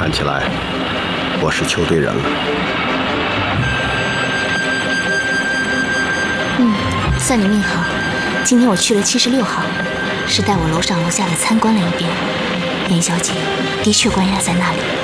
看起来我是求对人了。 算你命好，今天我去了76号，是带我楼上楼下的参观了一遍。严小姐的确关押在那里。